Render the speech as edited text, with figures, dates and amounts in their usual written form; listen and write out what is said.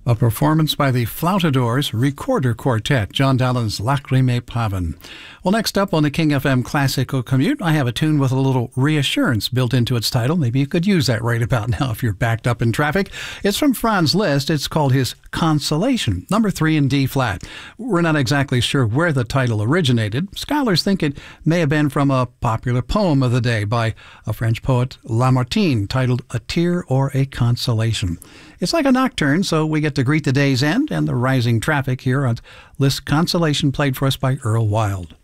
A performance by the Flautadors Recorder Quartet, John Dallon's Lacrimae Paven. Well, next up on the King FM Classical Commute, I have a tune with a little reassurance built into its title. Maybe you could use that right about now if you're backed up in traffic. It's from Franz Liszt. It's called his Consolation, number 3 in D flat. We're not exactly sure where the title originated. Scholars think it may have been from a popular poem of the day by a French poet, Lamartine, titled A Tear or a Consolation. It's like a nocturne, so we get to greet the day's end and the rising traffic here on Liszt's Consolation, played for us by Earl Wild.